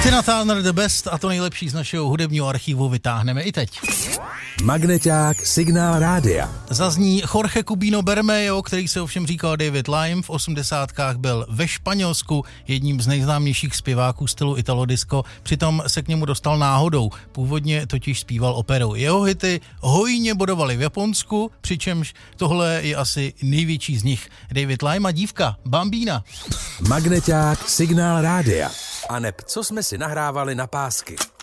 Tina Turner The Best a to nejlepší z našeho hudebního archivu vytáhneme i teď. Magneťák Signál Rádia. Zazní Jorge Cubino Bermejo, který se ovšem říkal David Lime, v 80kách byl ve Španělsku jedním z nejznámějších zpěváků stylu Italo Disco, přitom se k němu dostal náhodou, původně totiž zpíval operou. Jeho hity hojně bodovaly v Japonsku, přičemž tohle je asi největší z nich. David Lime a dívka Bambína. Magneťák Signál Rádia. A neb co jsme si nahrávali na pásky.